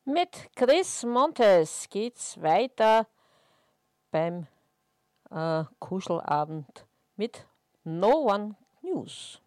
Mit Chris Montes geht's weiter beim Kuschelabend mit No One News.